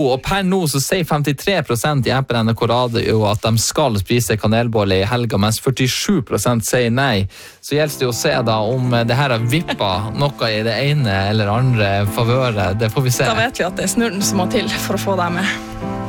Og per nå så sier 53% i appen NRK Radio at de skal spise kanelbolle i helga, mens 47% sier nei. Så gjelder det jo å se da om det her har vippet noe i det ene eller andre favøret. Det får vi se. Da vet vi at det er snurren som må til for å få deg med.